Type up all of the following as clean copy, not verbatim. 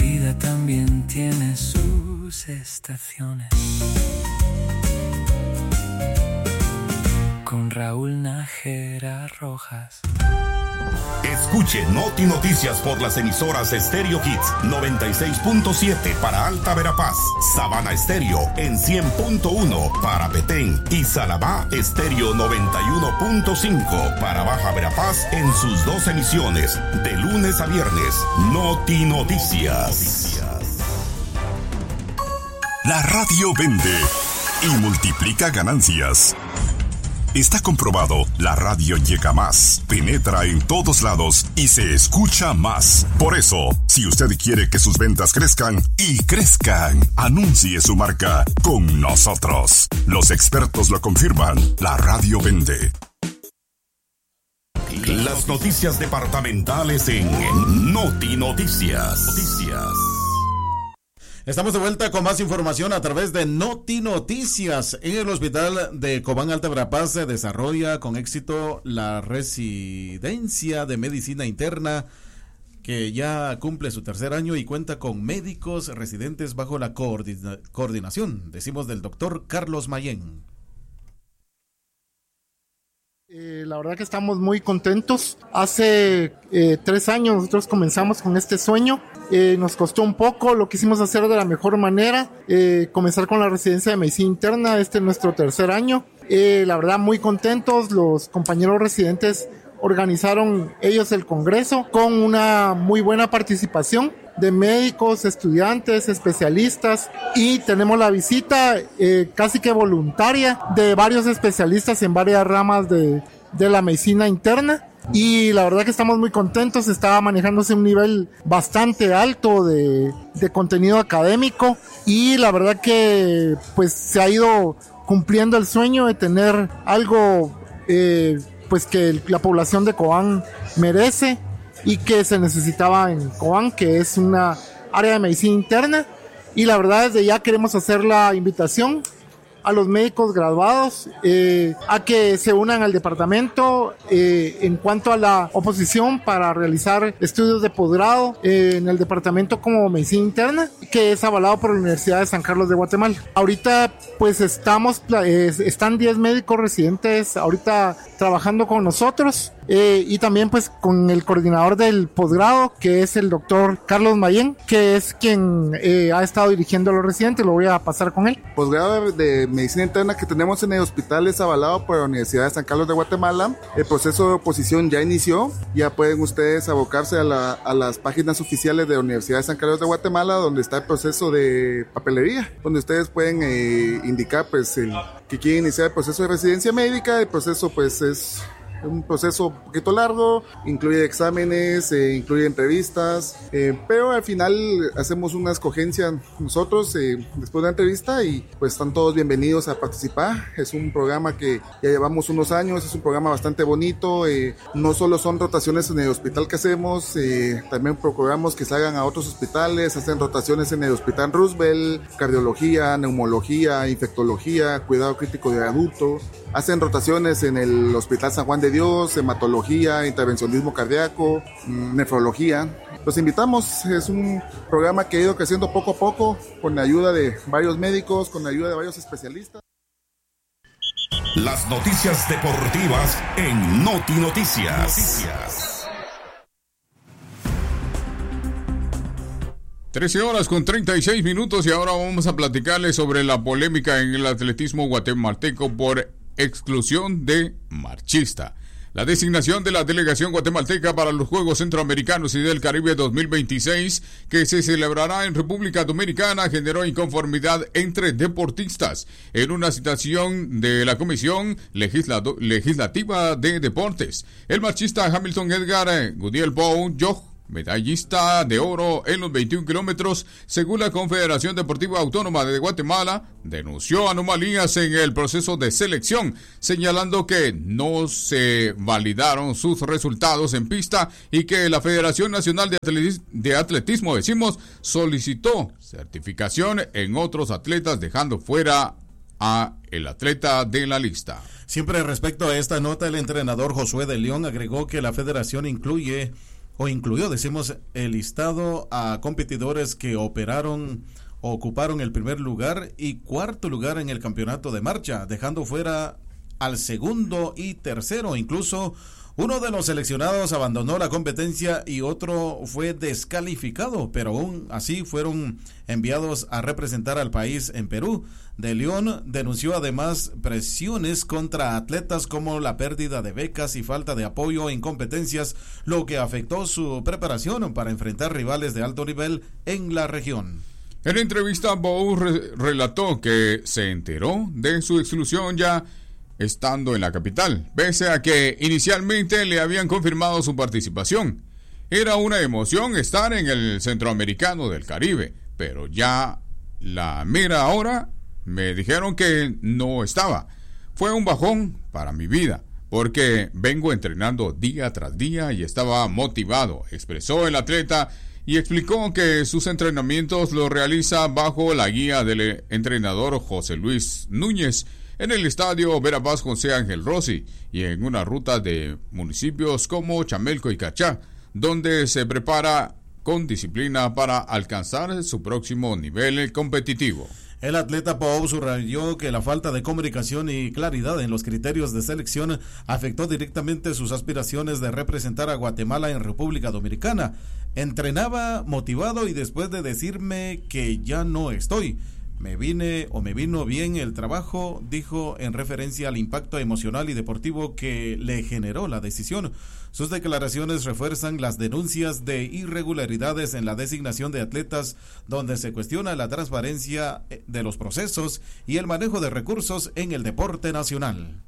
vida también tiene sus estaciones. Con Raúl Nájera Rojas. Escuche Noti Noticias por las emisoras Stereo Hits 96.7 para Alta Verapaz, Sabana Estéreo en 100.1 para Petén y Salabá Estéreo 91.5 para Baja Verapaz en sus 2 emisiones de lunes a viernes. Noti Noticias. La radio vende y multiplica ganancias. Está comprobado, la radio llega más, penetra en todos lados y se escucha más. Por eso, si usted quiere que sus ventas crezcan y crezcan, anuncie su marca con nosotros. Los expertos lo confirman, la radio vende. Las noticias departamentales en Noti Noticias. Estamos de vuelta con más información a través de Noti Noticias. En el hospital de Cobán Alta Verapaz se desarrolla con éxito la residencia de medicina interna, que ya cumple su 3er año y cuenta con médicos residentes bajo la coordinación, decimos, del doctor Carlos Mayén. La verdad que estamos muy contentos. Hace 3 años nosotros comenzamos con este sueño. Nos costó un poco, lo quisimos hacer de la mejor manera, comenzar con la residencia de medicina interna. Este es nuestro 3er año. La verdad muy contentos. Los compañeros residentes organizaron ellos el congreso con una muy buena participación de médicos, estudiantes, especialistas, y tenemos la visita casi que voluntaria de varios especialistas en varias ramas de la medicina interna, y la verdad que estamos muy contentos. Estaba manejándose un nivel bastante alto de contenido académico, y la verdad que pues se ha ido cumpliendo el sueño de tener algo pues que la población de Cobán merece y que se necesitaba en Cobán, que es una área de medicina interna. Y la verdad, desde ya queremos hacer la invitación a los médicos graduados a que se unan al departamento en cuanto a la oposición para realizar estudios de posgrado en el departamento como medicina interna, que es avalado por la Universidad de San Carlos de Guatemala. Ahorita pues están 10 médicos residentes ahorita trabajando con nosotros, y también pues con el coordinador del posgrado, que es el doctor Carlos Mayén, que es quien ha estado dirigiendo a los residentes. Lo voy a pasar con él. Posgrado de medicina interna que tenemos en el hospital es avalado por la Universidad de San Carlos de Guatemala. El proceso de oposición ya inició. Ya pueden ustedes abocarse a las páginas oficiales de la Universidad de San Carlos de Guatemala, donde está el proceso de papelería, donde ustedes pueden indicar pues que quieren iniciar el proceso de residencia médica. El proceso pues es un proceso un poquito largo, incluye exámenes, incluye entrevistas, pero al final hacemos una escogencia nosotros después de la entrevista, y pues están todos bienvenidos a participar. Es un programa que ya llevamos unos años, es un programa bastante bonito. No solo son rotaciones en el hospital que hacemos, también procuramos que se hagan a otros hospitales. Hacen rotaciones en el hospital Roosevelt, cardiología, neumología, infectología, cuidado crítico de adulto. Hacen rotaciones en el hospital San Juan de Dios, hematología, intervencionismo cardíaco, nefrología. Los invitamos. Es un programa que ha ido creciendo poco a poco con la ayuda de varios médicos, con la ayuda de varios especialistas. Las noticias deportivas en Noti Noticias. 13:36 y ahora vamos a platicarles sobre la polémica en el atletismo guatemalteco por exclusión de marchista. La designación de la delegación guatemalteca para los Juegos Centroamericanos y del Caribe 2026, que se celebrará en República Dominicana, generó inconformidad entre deportistas. En una citación de la Comisión Legislativa de Deportes, el marchista Hamilton Edgar Gudiel Bow, medallista de oro en los 21 kilómetros, según la Confederación Deportiva Autónoma de Guatemala, denunció anomalías en el proceso de selección, señalando que no se validaron sus resultados en pista y que la Federación Nacional de Atletismo, solicitó certificación en otros atletas, dejando fuera a el atleta de la lista. Siempre respecto a esta nota, el entrenador Josué de León agregó que la federación incluye incluyó, decimos, el listado a competidores que ocuparon el primer lugar y cuarto lugar en el campeonato de marcha, dejando fuera al segundo y tercero. Incluso uno de los seleccionados abandonó la competencia y otro fue descalificado, pero aún así fueron enviados a representar al país en Perú. De León denunció además presiones contra atletas como la pérdida de becas y falta de apoyo en competencias, lo que afectó su preparación para enfrentar rivales de alto nivel en la región. En entrevista, Bou relató que se enteró de su exclusión ya estando en la capital, pese a que inicialmente le habían confirmado su participación. Era una emoción estar en el Centroamericano del Caribe, pero ya la mera hora me dijeron que no estaba. Fue un bajón para mi vida, porque vengo entrenando día tras día y estaba motivado, expresó el atleta, y explicó que sus entrenamientos los realiza bajo la guía del entrenador José Luis Núñez, en el estadio Verapaz José Ángel Rossi y en una ruta de municipios como Chamelco y Cachá, donde se prepara con disciplina para alcanzar su próximo nivel competitivo. El atleta Pou subrayó que la falta de comunicación y claridad en los criterios de selección afectó directamente sus aspiraciones de representar a Guatemala en República Dominicana. Entrenaba motivado y después de decirme que ya no estoy, me vino bien el trabajo, dijo en referencia al impacto emocional y deportivo que le generó la decisión. Sus declaraciones refuerzan las denuncias de irregularidades en la designación de atletas, donde se cuestiona la transparencia de los procesos y el manejo de recursos en el deporte nacional.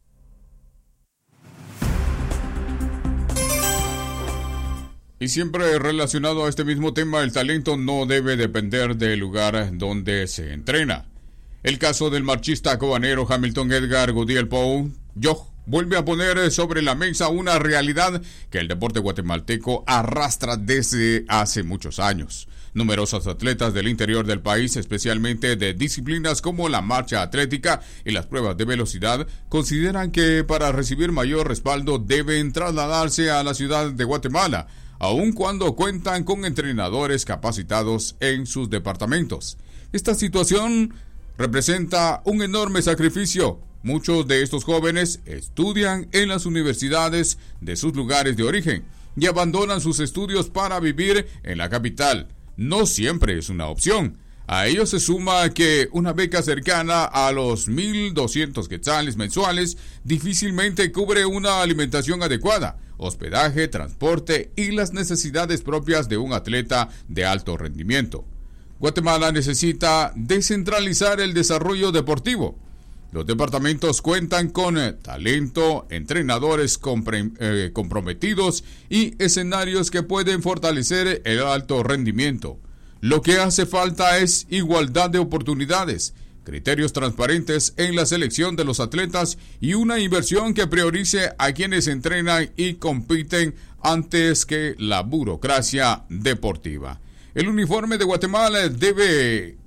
Y siempre relacionado a este mismo tema, el talento no debe depender del lugar donde se entrena. El caso del marchista cobanero Hamilton Edgar Gudiel Pou vuelve a poner sobre la mesa una realidad que el deporte guatemalteco arrastra desde hace muchos años. Numerosos atletas del interior del país, especialmente de disciplinas como la marcha atlética y las pruebas de velocidad, consideran que para recibir mayor respaldo deben trasladarse a la ciudad de Guatemala, aun cuando cuentan con entrenadores capacitados en sus departamentos. Esta situación representa un enorme sacrificio. Muchos de estos jóvenes estudian en las universidades de sus lugares de origen y abandonan sus estudios para vivir en la capital. No siempre es una opción. A ello se suma que una beca cercana a los 1,200 quetzales mensuales difícilmente cubre una alimentación adecuada, hospedaje, transporte y las necesidades propias de un atleta de alto rendimiento. Guatemala necesita descentralizar el desarrollo deportivo. Los departamentos cuentan con talento, entrenadores comprometidos y escenarios que pueden fortalecer el alto rendimiento. Lo que hace falta es igualdad de oportunidades, criterios transparentes en la selección de los atletas y una inversión que priorice a quienes entrenan y compiten antes que la burocracia deportiva. El uniforme de Guatemala debe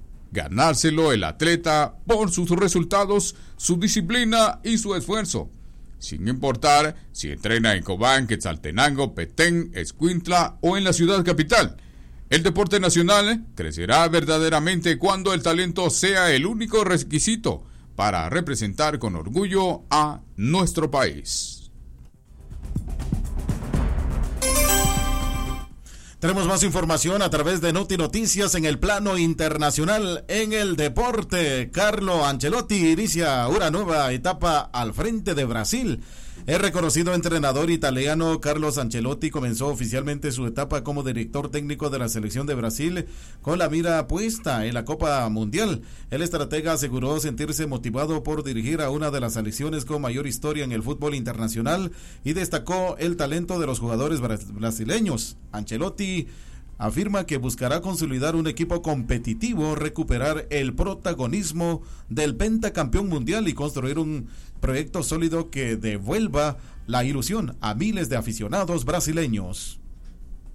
ganárselo el atleta por sus resultados, su disciplina y su esfuerzo, sin importar si entrena en Cobán, Quetzaltenango, Petén, Escuintla o en la ciudad capital. El deporte nacional crecerá verdaderamente cuando el talento sea el único requisito para representar con orgullo a nuestro país. Tenemos más información a través de Noti Noticias en el plano internacional. En el deporte, Carlo Ancelotti inicia una nueva etapa al frente de Brasil. El reconocido entrenador italiano Carlos Ancelotti comenzó oficialmente su etapa como director técnico de la selección de Brasil con la mira puesta en la Copa Mundial. El estratega aseguró sentirse motivado por dirigir a una de las selecciones con mayor historia en el fútbol internacional y destacó el talento de los jugadores brasileños. Ancelotti afirma que buscará consolidar un equipo competitivo, recuperar el protagonismo del pentacampeón mundial y construir un proyecto sólido que devuelva la ilusión a miles de aficionados brasileños.